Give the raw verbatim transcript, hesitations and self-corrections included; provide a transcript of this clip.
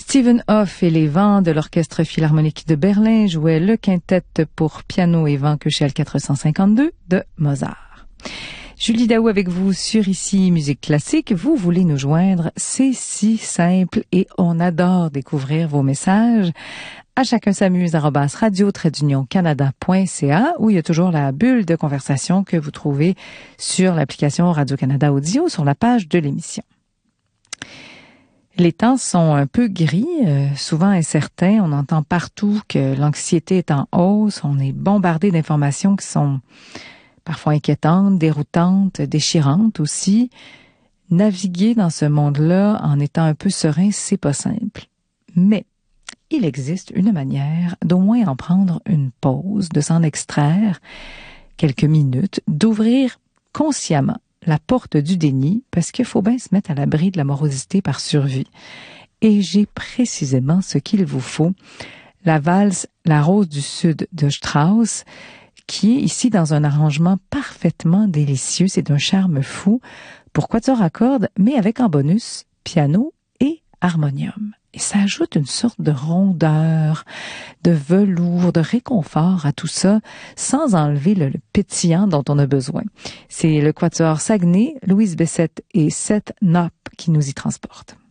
Stephen Hoff et les vents de l'Orchestre Philharmonique de Berlin jouaient le quintet pour piano et vent Köchel quatre cent cinquante-deux de Mozart. Julie Daou avec vous sur Ici Musique Classique. Vous voulez nous joindre, c'est si simple et on adore découvrir vos messages. À chacun s'amuse arobase radio trait d'union canada point c a où il y a toujours la bulle de conversation que vous trouvez sur l'application Radio-Canada Audio sur la page de l'émission. Les temps sont un peu gris, euh, souvent incertains. On entend partout que l'anxiété est en hausse. On est bombardé d'informations qui sont parfois inquiétantes, déroutantes, déchirantes aussi. Naviguer dans ce monde-là en étant un peu serein, c'est pas simple. Mais il existe une manière d'au moins en prendre une pause, de s'en extraire quelques minutes, d'ouvrir consciemment la porte du déni, parce qu'il faut bien se mettre à l'abri de la morosité par survie. Et j'ai précisément ce qu'il vous faut. La valse La Rose du Sud de Strauss, qui est ici dans un arrangement parfaitement délicieux. C'est d'un charme fou pour quatuor à cordes, mais avec en bonus piano et harmonium. Et ça ajoute une sorte de rondeur, de velours, de réconfort à tout ça, sans enlever le, le pétillant dont on a besoin. C'est le quatuor Saguenay, Louise Bessette et Seth Knopp qui nous y transportent.